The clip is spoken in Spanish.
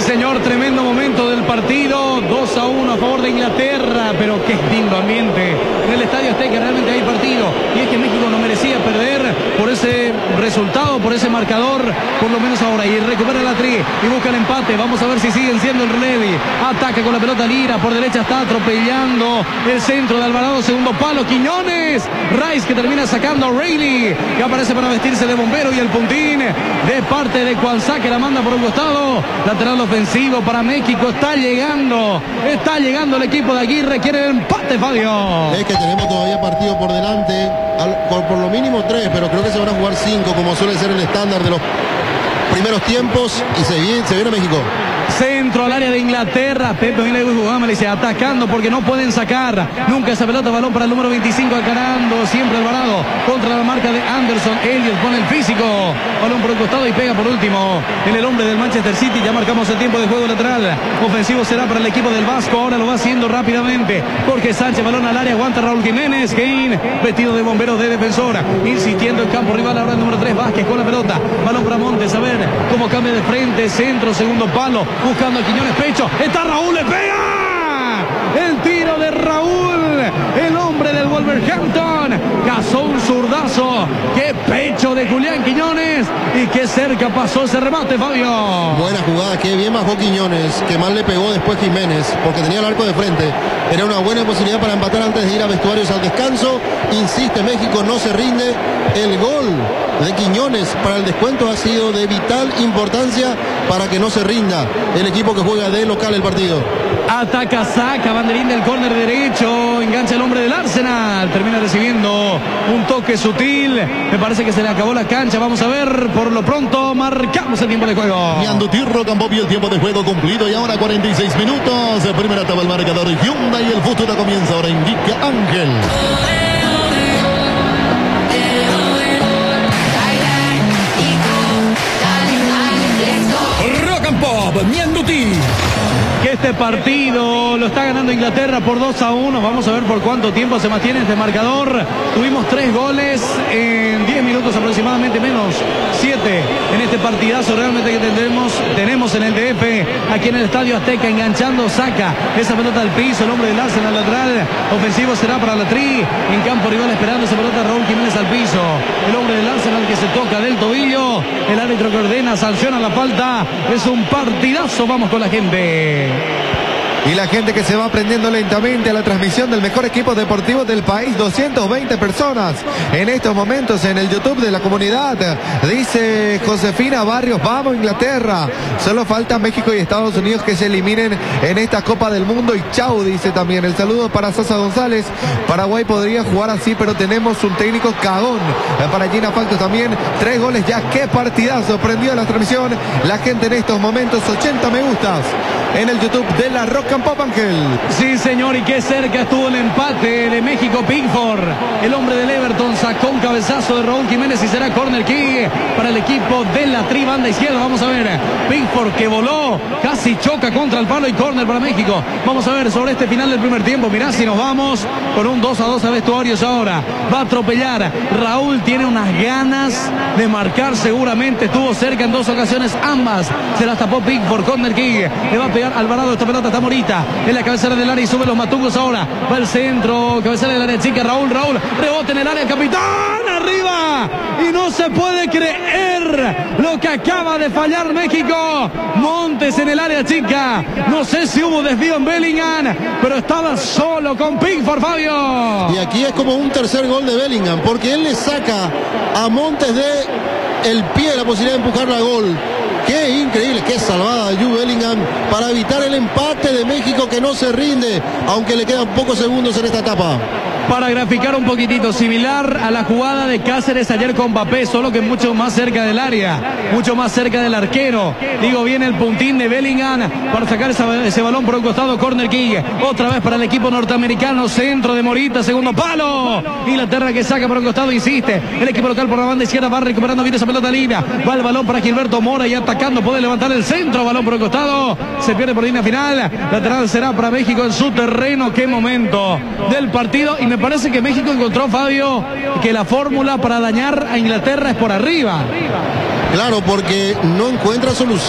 señor, tremendo momento del partido. 2-1 a favor de Inglaterra, pero qué lindo ambiente en el Estadio Azteca. Realmente hay partido, y es que México no merecía perder por ese resultado, por ese marcador, por lo menos ahora. Y recupera la tri y busca el empate. Vamos a ver si siguen siendo el relevo. Ataca con la pelota Lira, por derecha está atropellando el centro de Alvarado, segundo palo, Quiñones, Rice que termina sacando a Rayleigh, que aparece para vestirse de bombero, y el puntín de parte de Cualzá, que la manda por un costado. Lateral ofensivo para México, está llegando el equipo de Aguirre, quiere el empate, Fabio. Es que tenemos todavía partido por delante, por lo mínimo 3, pero creo que se van a jugar 5, como suele ser el estándar de los primeros tiempos, y se viene México. Centro al área de Inglaterra. Pepe Mila le dice atacando porque no pueden sacar nunca esa pelota. Balón para el número 25 encarando siempre Alvarado contra la marca de Anderson. Elliot pone el físico, balón por el costado y pega por último en el hombre del Manchester City. Ya marcamos el tiempo de juego lateral. Ofensivo será para el equipo del Vasco. Ahora lo va haciendo rápidamente Jorge Sánchez, balón al área, aguanta Raúl Jiménez. Kane vestido de bombero de defensora, insistiendo en campo rival. Ahora el número 3 Vázquez con la pelota, balón para Montes, a ver cómo cambia de frente. Centro, segundo palo, buscando a Quiñones, pecho, está Raúl, le pega el tiro de Raúl, el hombre del Wolverhampton, cazó un zurdazo, qué pecho de Julián Quiñones, y qué cerca pasó ese remate, Fabio. Buena jugada, qué bien bajó Quiñones, que mal le pegó después Jiménez, porque tenía el arco de frente. Era una buena posibilidad para empatar antes de ir a vestuarios al descanso. Insiste México, no se rinde. El gol de Quiñones para el descuento ha sido de vital importancia para que no se rinda el equipo que juega de local el partido. Ataca, saca, banderín del córner derecho, engancha el hombre del Arsenal, termina recibiendo un toque sutil, me parece que se le acabó la cancha. Vamos a ver, por lo pronto marcamos el tiempo de juego. Mianduti Rocambó, el tiempo de juego cumplido, y ahora 46 minutos, primera etapa el marcador Hyundai, y el futuro comienza ahora, indica Ángel. Rock and Pop, Mianduti. Que este partido lo está ganando Inglaterra por 2-1. Vamos a ver por cuánto tiempo se mantiene este marcador. Tuvimos 3 goles en 10 minutos aproximadamente, menos 7 en este partidazo realmente que tenemos en el DF, aquí en el Estadio Azteca. Enganchando, saca esa pelota al piso, el hombre del Arsenal lateral. Ofensivo será para la tri, en campo rival esperando esa pelota Raúl Jiménez al piso. El hombre del Arsenal que se toca del tobillo. El árbitro que ordena, sanciona la falta. Es un partidazo, vamos con la gente. Y la gente que se va aprendiendo lentamente a la transmisión del mejor equipo deportivo del país. 220 personas en estos momentos en el YouTube de la comunidad. Dice Josefina Barrios, vamos Inglaterra. Solo falta México y Estados Unidos que se eliminen en esta Copa del Mundo. Y chau, dice también. El saludo para Sosa González. Paraguay podría jugar así, pero tenemos un técnico cagón. Para Gina Falcos también. 3 goles ya. Qué partidazo. Prendió la transmisión. La gente en estos momentos. 80 me gustas en el YouTube de la Rock and Pop, Ángel. Sí, señor, y qué cerca estuvo el empate de México. Pickford, el hombre del Everton, sacó un cabezazo de Raúl Jiménez y será corner kick para el equipo de la tri, banda izquierda. Vamos a ver, Pickford que voló, casi choca contra el palo, y corner para México. Vamos a ver sobre este final del primer tiempo. Mirá si nos vamos con un 2-2 a vestuarios ahora. Va a atropellar. Raúl tiene unas ganas de marcar seguramente. Estuvo cerca en 2 ocasiones, ambas se las tapó Pickford. Corner kick, le va a pegar Alvarado. Esta pelota está Morita en la cabecera del área y sube los matungos ahora. Va al centro, cabecera del área chica. Raúl, rebote en el área, capitán, arriba. Y no se puede creer lo que acaba de fallar México. Montes en el área chica. No sé si hubo desvío en Bellingham, pero estaba solo con Pickford, Fabio. Y aquí es como un tercer gol de Bellingham, porque él le saca a Montes de el pie la posibilidad de empujarla a gol. Qué increíble, qué salvada de Jude Bellingham para evitar el empate de México, que no se rinde, aunque le quedan pocos segundos en esta etapa. Para graficar un poquitito, similar a la jugada de Cáceres ayer con Mbappé, solo que mucho más cerca del área, mucho más cerca del arquero. Digo, viene el puntín de Bellingham para sacar ese balón por el costado. Corner kick, otra vez para el equipo norteamericano. Centro de Morita, segundo palo. Inglaterra que saca por el costado, insiste. El equipo local por la banda izquierda va recuperando bien esa pelota línea. Va el balón para Gilberto Mora y atacando, puede levantar el centro. Balón por el costado, se pierde por línea final. Lateral será para México en su terreno. Qué momento del partido. Y me parece que México encontró, Fabio, que la fórmula para dañar a Inglaterra es por arriba. Claro, porque no encuentra solución.